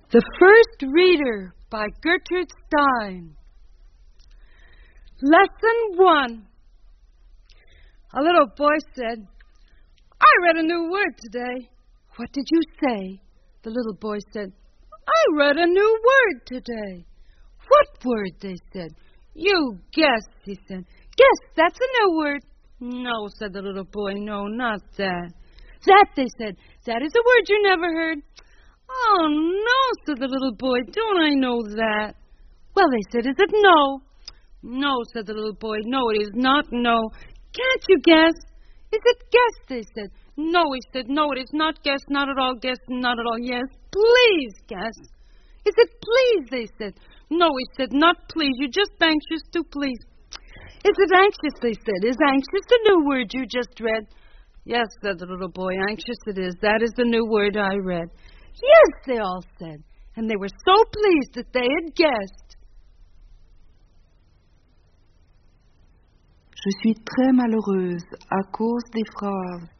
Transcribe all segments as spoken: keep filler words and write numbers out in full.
The First Reader by Gertrude Stein. Lesson one. A little boy said, I read a new word today. What did you say? The little boy said, I read a new word today. What word? They said. You guess, he said. Guess, that's a new word. No, said the little boy, no, not that. That, they said, that is a word you never heard. Oh, no, said the little boy, don't I know that? Well, they said, is it no? No, said the little boy, no, it is not no. Can't you guess? Is it guess, they said. No, he said, no, it is not guess, not at all guess, not at all yes. Please guess. Is it please, they said. No, he said, not please, you're just anxious to please. Is it anxious, they said. Is anxious the new word you just read? Yes, said the little boy, anxious it is. That is the new word I read. Yes, they all said, and they were so pleased that they had guessed. Je suis très malheureuse à cause des phrases.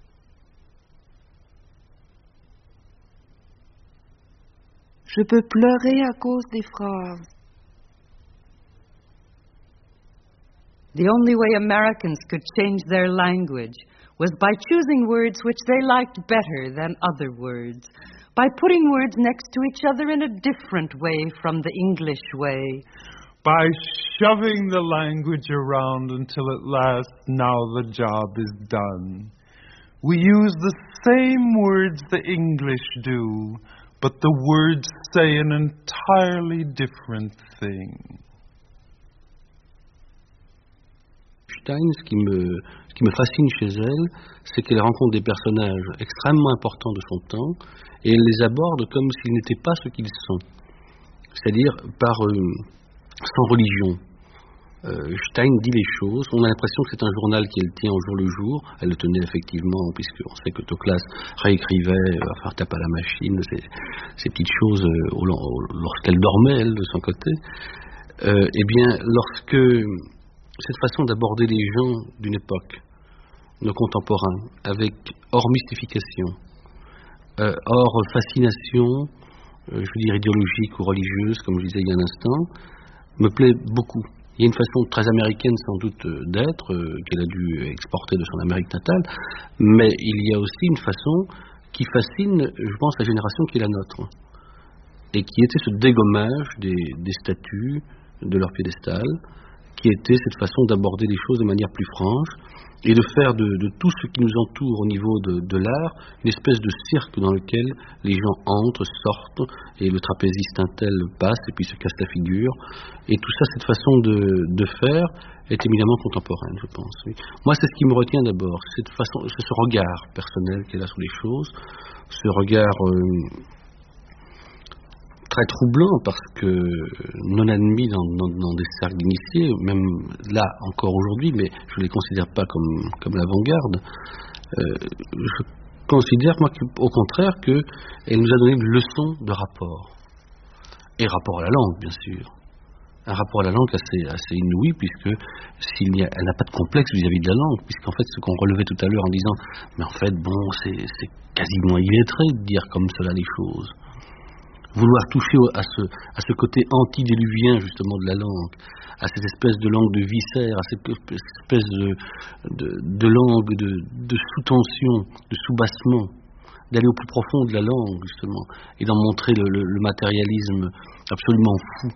Je peux pleurer à cause des phrases. The only way Americans could change their language was by choosing words which they liked better than other words, by putting words next to each other in a different way from the English way. By shoving the language around until at last now the job is done. We use the same words the English do, but the words say an entirely different thing. Stein, ce qui me, ce qui me fascine chez elle, c'est qu'elle rencontre des personnages extrêmement importants de son temps et elle les aborde comme s'ils n'étaient pas ce qu'ils sont. C'est-à-dire par, euh, sans religion. Euh, Stein dit les choses, on a l'impression que c'est un journal qu'elle tient au jour le jour. Elle le tenait effectivement, puisqu'on sait que Toklas réécrivait, euh, enfin tape à la machine, ces, ces petites choses euh, au, lorsqu'elle dormait, elle, de son côté. Euh, eh bien, lorsque cette façon d'aborder les gens d'une époque, nos contemporains, avec hors mystification, euh, hors fascination, euh, je veux dire idéologique ou religieuse, comme je disais il y a un instant, me plaît beaucoup. Il y a une façon très américaine sans doute d'être, euh, qu'elle a dû exporter de son Amérique natale, mais il y a aussi une façon qui fascine, je pense, la génération qui est la nôtre, et qui était ce dégommage des, des statues, de leur piédestal, qui était cette façon d'aborder les choses de manière plus franche, et de faire de, de tout ce qui nous entoure au niveau de, de l'art une espèce de cirque dans lequel les gens entrent, sortent, et le trapéziste untel passe et puis se casse la figure. Et tout ça, cette façon de, de faire est éminemment contemporaine, je pense. Oui. Moi, c'est ce qui me retient d'abord, cette façon, c'est ce regard personnel qu'elle a sur les choses, ce regard euh, très troublant, parce que non admis dans, dans, dans des cercles d'initiés, même là encore aujourd'hui, mais je ne les considère pas comme, comme l'avant-garde, euh, je considère moi au contraire qu'elle nous a donné une leçon de rapport, et rapport à la langue bien sûr, un rapport à la langue assez, assez inouï, puisque s'il y a, elle n'a pas de complexe vis-à-vis de la langue, puisqu'en fait ce qu'on relevait tout à l'heure en disant mais en fait bon c'est, c'est quasiment illettré de dire comme cela les choses. Vouloir toucher à ce, à ce côté antidéluvien justement de la langue, à cette espèce de langue de viscère, à cette espèce de, de, de langue de, de sous-tension, de sous-bassement, d'aller au plus profond de la langue justement, et d'en montrer le, le, le matérialisme absolument fou